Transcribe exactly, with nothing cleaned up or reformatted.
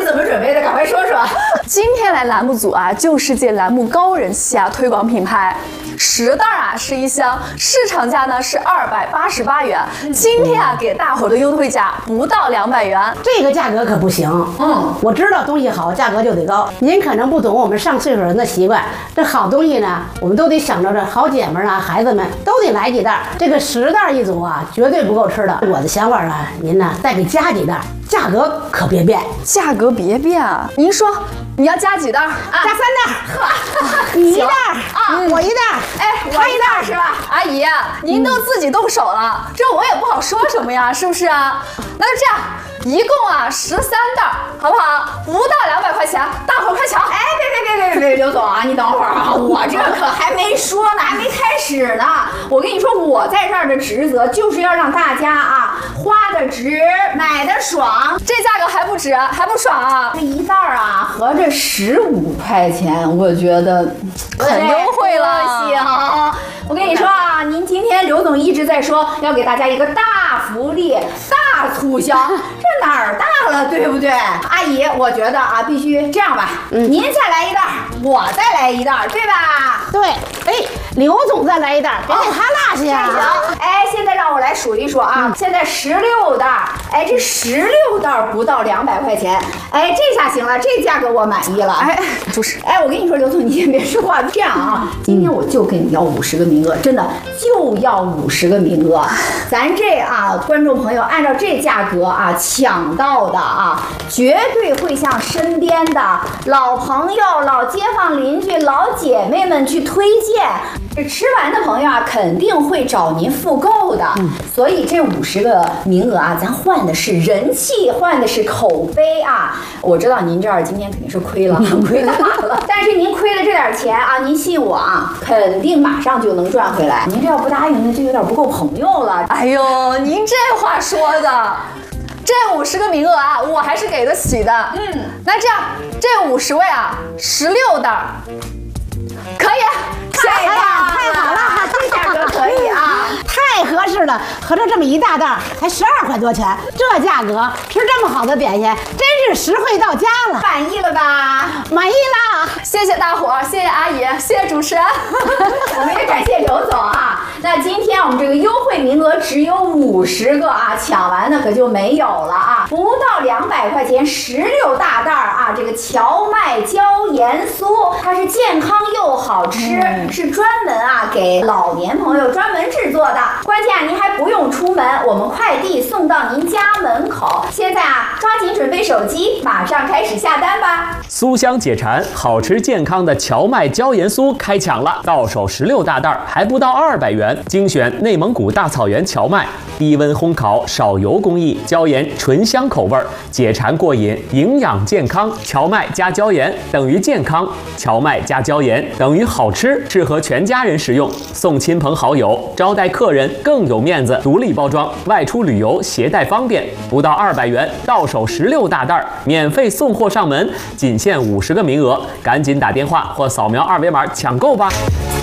怎么准备的？赶快说说。 今天来栏目组啊，就是借栏目高人气啊，推广品牌。十袋啊是一箱，市场价呢是二百八十八元。今天啊给大伙的优惠价不到两百元， 这个价格可不行。嗯，我知道东西好，价格就得高。您可能不懂我们上岁数人的习惯，这好东西呢，我们都得想着这好姐们啊、孩子们都得来几袋。这个十袋一组啊，绝对不够吃的。我的想法啊，您呢再给加几袋，价格可别变。 价格别变啊！您说你要加几袋啊？ 加三袋。呵，你一袋啊，我一袋。 哎，他一袋是吧？阿姨，您都自己动手了，这我也不好说什么呀，是不是啊？那就这样。一共啊十三袋，好不好？不到两百块钱，大伙快抢！ 哎，别别别别别，刘总啊，你等会儿啊，我这可还没说呢，还没开始呢。我跟你说，我在这儿的职责就是要让大家啊花的值，买的爽。 这价格还不值，还不爽啊！ 这一袋啊，合着十五块钱，我觉得很优惠了。 行，我跟你说啊，您今天刘总一直在说要给大家一个大福利、大促销。这哪儿大了，对不对？阿姨，我觉得啊，必须这样吧，嗯、您再来一袋，我再来一袋，对吧？ 对，哎，刘总再来一袋，别给他落下啊！ 行，哎，现在让我来数一数啊，嗯、现在十六袋，哎，这十六袋不到两百块钱，哎，这下行了，这价格我满意了。 哎，就是， 哎，我跟你说，刘总，你先别说话，这样啊，今天我就跟你要五十个名额，真的就要五十个名额，咱这啊，观众朋友按照这价格啊。抢到的啊，绝对会向身边的老朋友、老街坊邻居、老姐妹们去推荐。这吃完的朋友啊，肯定会找您复购的。嗯、所以这五十个名额啊，咱换的是人气，换的是口碑啊。我知道您这儿今天肯定是亏了，亏大了。但是您亏了这点钱啊，您信我啊，肯定马上就能赚回来。您这要不答应，那就有点不够朋友了。 哎呦，您这话说的。这五十个名额啊，我还是给得起的。嗯，那这样，这五十位啊，十六袋，可以， 太棒，太好了， 这价格可以啊， 太合适了。合着这么一大袋才十二块多钱，这价格吃这么好的点心，真是实惠到家了。 满意了吧？ 满意了， 谢谢大伙儿，谢谢阿姨，谢谢主持人， 我们也感谢刘总啊。那今天我们这个优惠名额只有五十个啊，抢完的可就没有了啊！不到两百块钱，十六大袋啊！这个荞麦椒盐酥，它是健康又好吃，嗯、是专门啊给老年朋友专门制作的。关键啊，您还不用出门，我们快递送到您家门口。现在啊，抓紧准备手机，马上开始下单吧！ 酥香解馋，好吃健康的荞麦椒盐酥开抢了，到手十六大袋，还不到二百元。精选内蒙古大草原荞麦，低温烘烤，少油工艺，椒盐醇香口味，解馋过瘾，营养健康。荞麦加椒盐等于健康，荞麦加椒盐等于好吃，适合全家人食用，送亲朋好友，招待客人更有面子。独立包装，外出旅游携带方便，不到二百元，到手十六大袋，免费送货上门，仅限五十个名额，赶紧打电话或扫描二维码抢购吧。